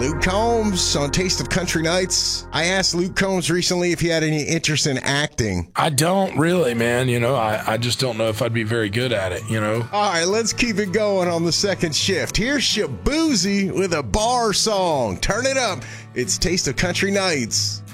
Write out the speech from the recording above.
Luke Combs on Taste of Country Nights. I asked Luke Combs recently if he had any interest in acting. I don't really, man. I just don't know if I'd be very good at it, All right, let's keep it going on the second shift. Here's Shaboozey with a bar song. Turn it up. It's Taste of Country Nights.